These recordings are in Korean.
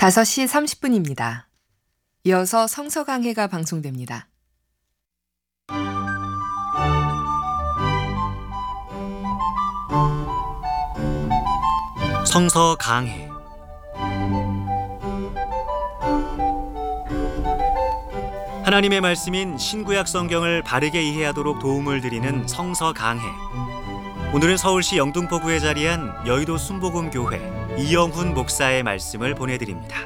5시 30분입니다. 이어서 성서 강해가 방송됩니다. 성서 강해. 하나님의 말씀인 신구약 성경을 바르게 이해하도록 도움을 드리는 성서 강해. 오늘은 서울시 영등포구에 자리한 여의도 순복음교회 이영훈 목사의 말씀을 보내드립니다.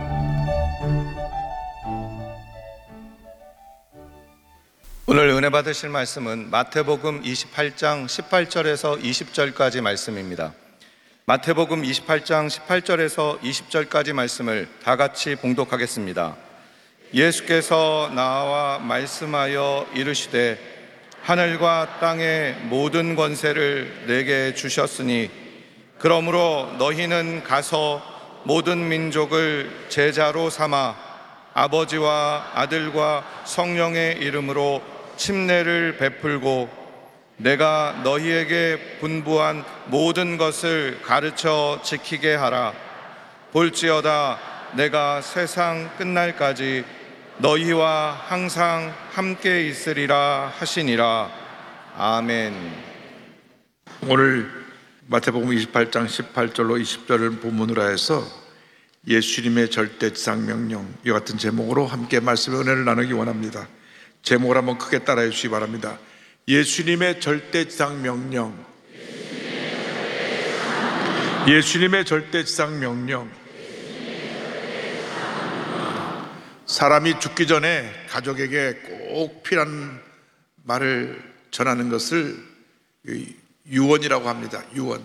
오늘 은혜 받으실 말씀은 마태복음 28장 18절에서 20절까지 말씀입니다. 마태복음 28장 18절에서 20절까지 말씀을 다 같이 봉독하겠습니다. 예수께서 나와 말씀하여 이르시되 하늘과 땅의 모든 권세를 내게 주셨으니 그러므로 너희는 가서 모든 민족을 제자로 삼아 아버지와 아들과 성령의 이름으로 침례를 베풀고 내가 너희에게 분부한 모든 것을 가르쳐 지키게 하라. 볼지어다 내가 세상 끝날까지 너희와 항상 함께 있으리라 하시니라. 아멘. 오늘 마태복음 28장 18절로 20절을 본문으로 해서 예수님의 절대지상 명령, 이와 같은 제목으로 함께 말씀의 은혜를 나누기 원합니다. 제목을 한번 크게 따라해 주시기 바랍니다. 예수님의 절대지상 명령. 예수님의 절대지상 명령. 사람이 죽기 전에 가족에게 꼭 필요한 말을 전하는 것을 유언이라고 합니다. 유언.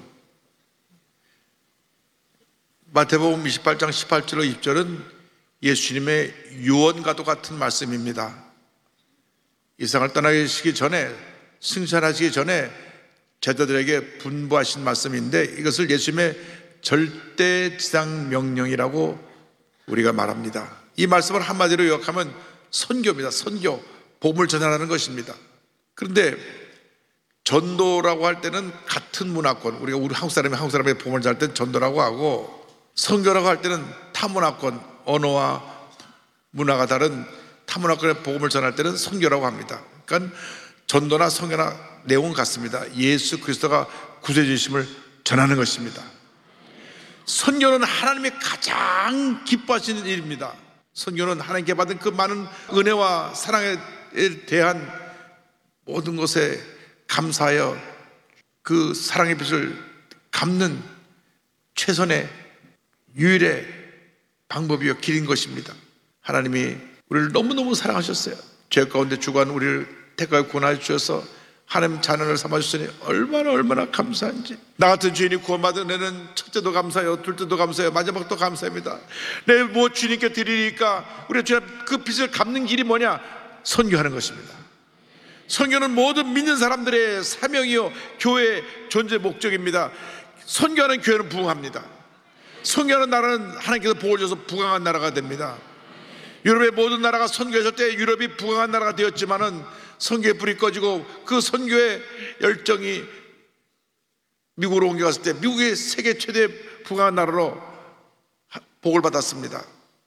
마태복음 28장 18절로 20절은 예수님의 유언과도 같은 말씀입니다. 이 세상을 떠나시기 전에, 승천하시기 전에 제자들에게 분부하신 말씀인데 이것을 예수님의 절대지상 명령이라고 우리가 말합니다. 이 말씀을 한마디로 요약하면 선교입니다. 선교, 복음을 전하는 것입니다. 그런데 전도라고 할 때는 같은 문화권, 우리 한국 사람이 복음을 전할 때는 전도라고 하고, 선교라고 할 때는 타문화권, 언어와 문화가 다른 타문화권의 복음을 전할 때는 선교라고 합니다. 그러니까 전도나 선교나 내용은 같습니다. 예수 그리스도가 구세주심을 전하는 것입니다. 선교는 하나님이 가장 기뻐하시는 일입니다. 선교는 하나님께 받은 그 많은 은혜와 사랑에 대한 모든 것에 감사하여 그 사랑의 빛을 갚는 최선의 유일의 방법이요 길인 것입니다. 하나님이 우리를 너무너무 사랑하셨어요. 죄 가운데 죽어간 우리를 택하여 구원하여 주셔서 하나님 자녀를 삼아주시니 얼마나 감사한지. 나 같은 죄인이 구원받은 은혜는 첫째도 감사해요, 둘째도 감사해요, 마지막도 감사합니다. 내 뭐 주님께 드리니까 우리 주님 그 빚을 갚는 길이 뭐냐? 선교하는 것입니다. 선교는 모든 믿는 사람들의 사명이요 교회의 존재 목적입니다. 선교하는 교회는 부흥합니다. 선교하는 나라는 하나님께서 복을 줘서 부강한 나라가 됩니다. 유럽의 모든 나라가 선교했을 때 유럽이 부강한 나라가 되었지만은 선교의 불이 꺼지고 그 선교의 열정이 미국으로 옮겨갔을 때 미국이 세계 최대 부강한 나라로 복을 받았습니다.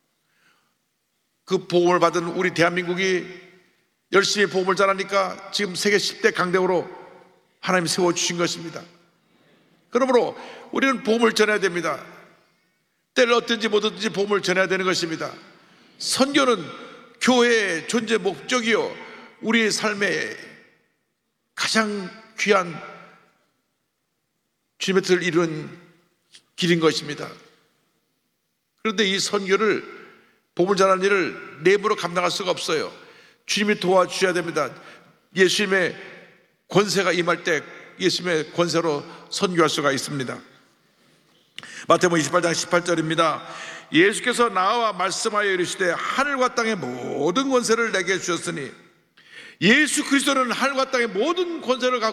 그 복음을 받은 우리 대한민국이 열심히 복음을 전하니까 지금 세계 10대 강대국으로 하나님이 세워주신 것입니다. 그러므로 우리는 복음을 전해야 됩니다. 때를 얻든지 못 얻든지 복음을 전해야 되는 것입니다. 선교는 교회의 존재 목적이요 우리의 삶의 가장 귀한 주님의 뜻을 이루는 길인 것입니다. 그런데 이 선교를 복음을 전하는 일을 내 힘으로 감당할 수가 없어요. 주님이 도와주셔야 됩니다. 예수님의 권세가 임할 때 예수님의 권세로 선교할 수가 있습니다. 마태복음 28장 18절입니다. 예수께서 나와 말씀하여 이르시되 하늘과 땅의 모든 권세를 내게 주셨으니, 예수 그리스도는 하늘과 땅의 모든 권세를